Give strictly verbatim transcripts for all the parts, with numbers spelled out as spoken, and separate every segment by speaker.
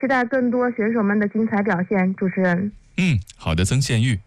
Speaker 1: 期待更多选手们的精彩表现。主持人，
Speaker 2: 嗯，好的，曾宪玉。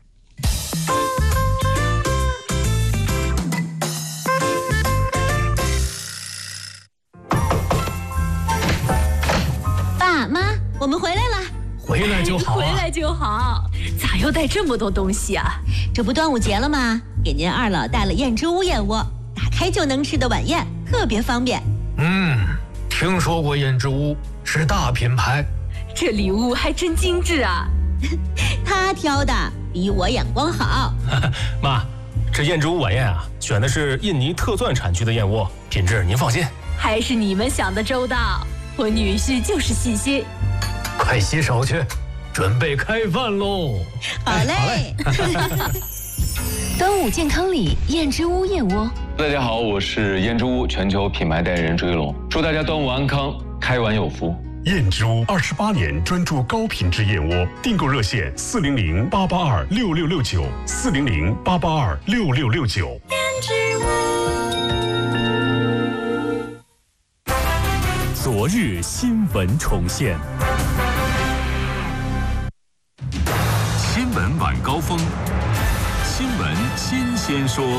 Speaker 3: 爸妈，我们回来了。
Speaker 4: 回来就好、啊，
Speaker 5: 回来就好。咋又带这么多东西啊？
Speaker 3: 这不端午节了吗？给您二老带了燕之屋燕窝，打开就能吃的晚宴，特别方便。
Speaker 4: 嗯，听说过燕之屋，是大品牌。
Speaker 5: 这礼物还真精致啊！
Speaker 3: 他挑的比我眼光好。
Speaker 6: 妈，这燕之屋晚宴啊，选的是印尼特钻产区的燕窝，品质您放心。
Speaker 5: 还是你们想的周到，我女婿就是细心。
Speaker 4: 快洗手去，准备开饭喽！
Speaker 3: 好嘞。
Speaker 7: 端午健康礼，燕之屋燕窝。
Speaker 8: 大家好，我是燕之屋全球品牌代言人朱一龙，祝大家端午安康，开碗有福。
Speaker 9: 燕之屋二十八年专注高品质燕窝，订购热线四零零八八二六六六九四零零八八二六六六九。
Speaker 7: 燕之屋。
Speaker 10: 昨日新闻重现，新闻晚高峰，新闻新鲜说。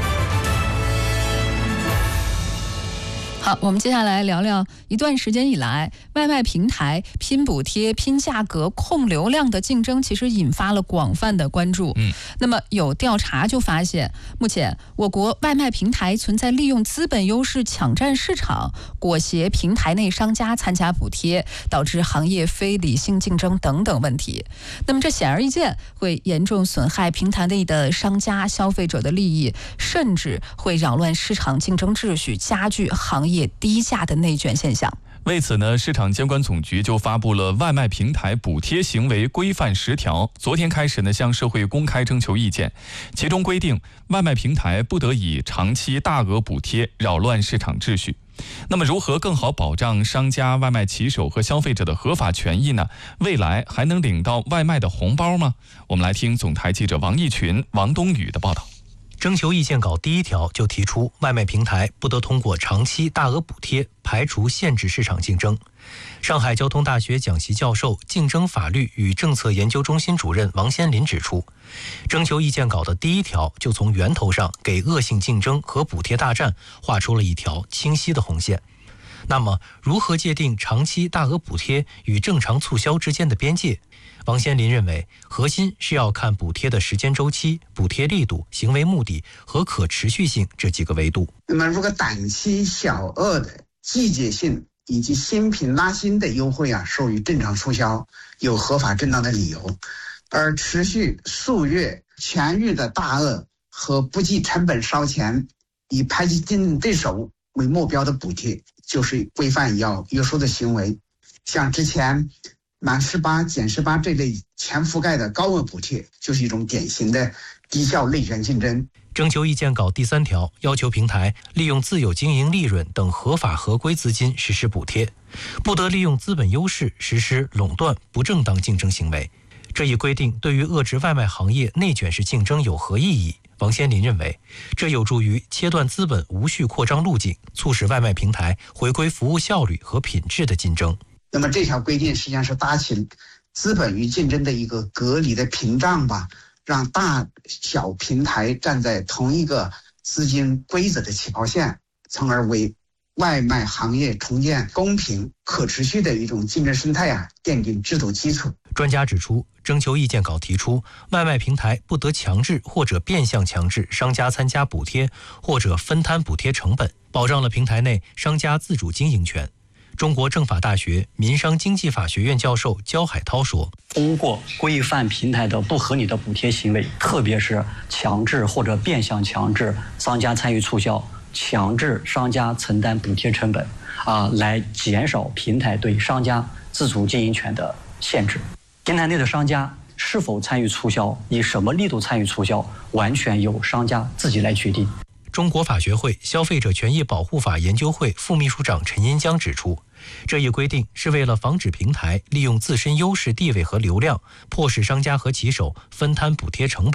Speaker 11: 好，我们接下来聊聊一段时间以来，外卖平台拼补贴、拼价格、控流量的竞争，其实引发了广泛的关注。嗯，那么有调查就发现，目前我国外卖平台存在利用资本优势抢占市场、裹挟平台内商家参加补贴，导致行业非理性竞争等等问题。那么这显而易见会严重损害平台内的商家、消费者的利益，甚至会扰乱市场竞争秩序，加剧行业低价的内卷现象。
Speaker 2: 为此呢，市场监管总局就发布了外卖平台补贴行为规范十条，昨天开始呢向社会公开征求意见。其中规定，外卖平台不得以长期大额补贴扰乱市场秩序。那么如何更好保障商家、外卖骑手和消费者的合法权益呢？未来还能领到外卖的红包吗？我们来听总台记者王义群、王冬雨的报道。
Speaker 12: 征求意见稿第一条就提出，外卖平台不得通过长期大额补贴排除限制市场竞争。上海交通大学讲席教授、竞争法律与政策研究中心主任王先林指出，征求意见稿的第一条就从源头上给恶性竞争和补贴大战画出了一条清晰的红线。那么，如何界定长期大额补贴与正常促销之间的边界？王先林认为，核心是要看补贴的时间周期、补贴力度、行为目的和可持续性这几个维度。
Speaker 13: 那么，如果短期小额的季节性以及新品拉新的优惠啊，属于正常促销，有合法正当的理由；而持续数月、全域的大额和不计成本烧钱、以排挤竞争对手为目标的补贴，就是规范要约束的行为。像之前满十八、减十八这类全覆盖的高额补贴，就是一种典型的低效内卷竞争。
Speaker 12: 征求意见稿第三条要求平台利用自有经营利润等合法合规资金实施补贴，不得利用资本优势实施垄断不正当竞争行为。这一规定对于遏制外卖行业内卷式竞争有何意义？王先林认为，这有助于切断资本无序扩张路径，促使外卖平台回归服务效率和品质的竞争。
Speaker 13: 那么这条规定实际上是搭起资本与竞争的一个隔离的屏障吧，让大小平台站在同一个资金规则的起跑线，从而为外卖行业重建公平可持续的一种竞争生态啊奠定制度基础。
Speaker 12: 专家指出，征求意见稿提出，外卖平台不得强制或者变相强制商家参加补贴或者分摊补贴成本，保障了平台内商家自主经营权。中国政法大学民商经济法学院教授焦海涛说，
Speaker 14: 通过规范平台的不合理的补贴行为，特别是强制或者变相强制商家参与促销，强制商家承担补贴成本啊，来减少平台对商家自主经营权的限制。平台内的商家是否参与促销，以什么力度参与促销，完全由商家自己来决定。
Speaker 12: 中国法学会消费者权益保护法研究会副秘书长陈银江指出，这一规定是为了防止平台利用自身优势地位和流量，迫使商家和骑手分摊补贴成本，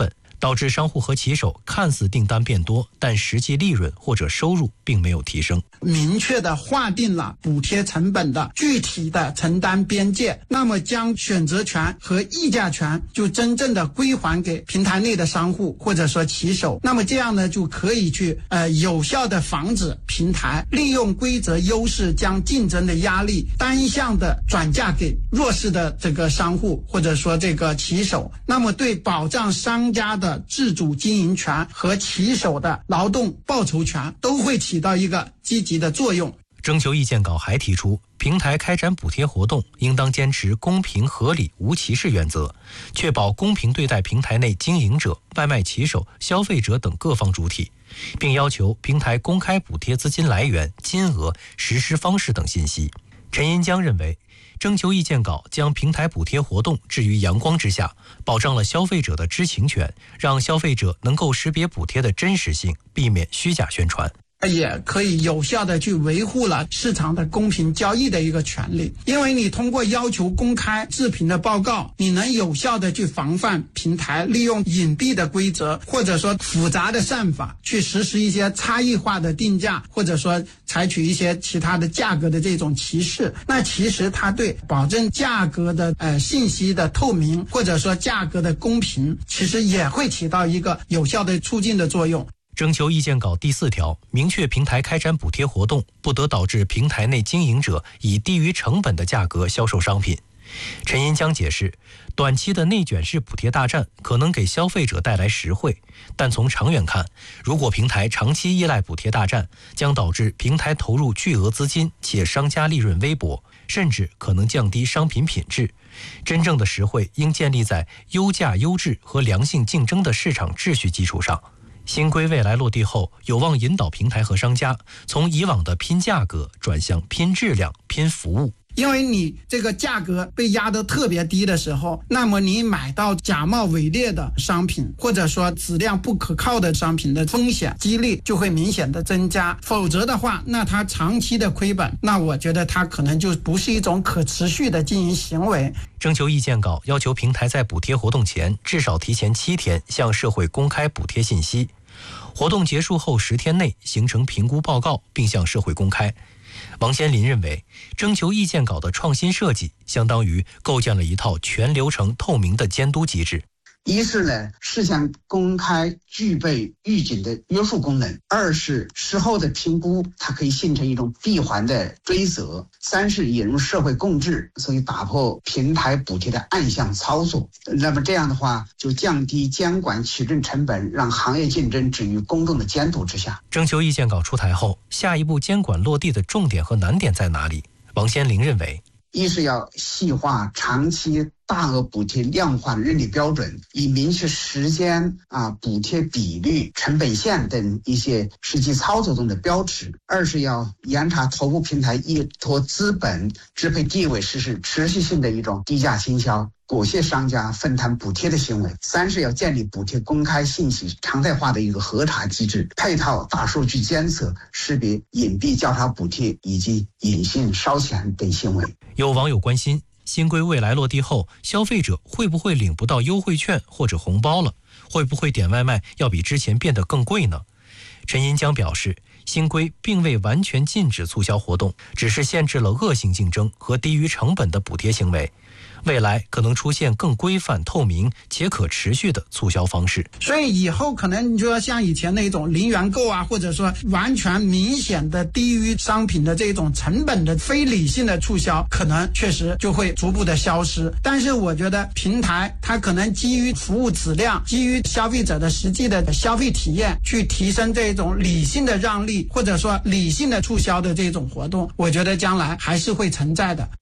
Speaker 12: 导致商户和骑手看似订单变多，但实际利润或者收入并没有提升。
Speaker 15: 明确的划定了补贴成本的具体的承担边界，那么将选择权和议价权就真正的归还给平台内的商户或者说骑手，那么这样呢就可以去呃有效的防止平台利用规则优势将竞争的压力单向的转嫁给弱势的这个商户或者说这个骑手，那么对保障商家的自主经营权和骑手的劳动报酬权都会起到一个积极的作用。
Speaker 12: 征求意见稿还提出，平台开展补贴活动应当坚持公平合理无歧视原则，确保公平对待平台内经营者、外卖骑手、消费者等各方主体，并要求平台公开补贴资金来源、金额、实施方式等信息。陈银江认为，征求意见稿将平台补贴活动置于阳光之下，保障了消费者的知情权，让消费者能够识别补贴的真实性，避免虚假宣传。
Speaker 15: 也可以有效的去维护了市场的公平交易的一个权利，因为你通过要求公开自评的报告，你能有效的去防范平台利用隐蔽的规则或者说复杂的算法去实施一些差异化的定价，或者说采取一些其他的价格的这种歧视。那其实它对保证价格的呃信息的透明或者说价格的公平，其实也会起到一个有效的促进的作用。
Speaker 12: 征求意见稿第四条明确，平台开展补贴活动不得导致平台内经营者以低于成本的价格销售商品。陈银江解释，短期的内卷式补贴大战可能给消费者带来实惠，但从长远看，如果平台长期依赖补贴大战，将导致平台投入巨额资金且商家利润微薄，甚至可能降低商品品质。真正的实惠应建立在优价优质和良性竞争的市场秩序基础上。新规未来落地后，有望引导平台和商家从以往的拼价格转向拼质量、拼服务。
Speaker 15: 因为你这个价格被压得特别低的时候，那么你买到假冒伪劣的商品，或者说质量不可靠的商品的风险几率就会明显的增加。否则的话，那它长期的亏本，那我觉得它可能就不是一种可持续的经营行为。
Speaker 12: 征求意见稿要求平台在补贴活动前至少提前七天向社会公开补贴信息，活动结束后十天内形成评估报告并向社会公开。王先林认为，征求意见稿的创新设计相当于构建了一套全流程透明的监督机制。
Speaker 13: 一是呢，事项公开具备预警的约束功能；二是事后的评估，它可以形成一种闭环的追责；三是引入社会共治，所以打破平台补贴的暗箱操作。那么这样的话，就降低监管取证成本，让行业竞争置于公众的监督之下。
Speaker 12: 征求意见稿出台后，下一步监管落地的重点和难点在哪里？王先林认为，
Speaker 13: 一是要细化长期大额补贴量化认定标准，以明确时间啊、补贴比率、成本线等一些实际操作中的标尺。二是要严查头部平台依托资本支配地位实施持续性的一种低价倾销，裹挟商家分摊补贴的行为。三是要建立补贴公开信息常态化的一个核查机制，配套大数据监测，识别隐蔽交叉补贴以及隐性烧钱等行为。
Speaker 12: 有网友关心，新规未来落地后，消费者会不会领不到优惠券或者红包了？会不会点外卖要比之前变得更贵呢？陈银江表示，新规并未完全禁止促销活动，只是限制了恶性竞争和低于成本的补贴行为。未来可能出现更规范、透明且可持续的促销方式。
Speaker 15: 所以以后可能你就要像以前那种零元购啊，或者说完全明显的低于商品的这种成本的非理性的促销，可能确实就会逐步的消失。但是我觉得平台它可能基于服务质量，基于消费者的实际的消费体验，去提升这种理性的让利，或者说理性的促销的这种活动，我觉得将来还是会存在的。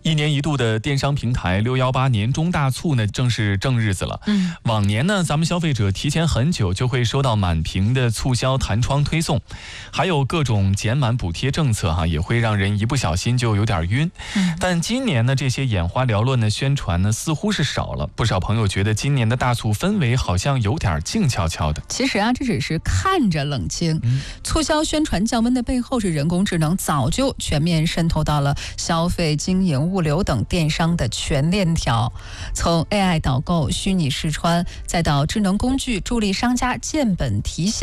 Speaker 2: 一年一度的电商平台六幺八年终大促呢，正是正日子了。嗯，往年呢，咱们消费者提前很久就会收到满屏的促销弹窗推送，还有各种减满补贴政策哈、啊，也会让人一不小心就有点晕。嗯，但今年呢，这些眼花缭乱的宣传呢，似乎是少了。不少朋友觉得今年的大促氛围好像有点静悄悄的。
Speaker 11: 其实啊，这只是看着冷清。嗯、促销宣传降温的背后，是人工智能早就全面渗透到了消费、经营、物流等电商的全链条。从 A I 导购、虚拟试穿，再到智能工具助力商家建本提现。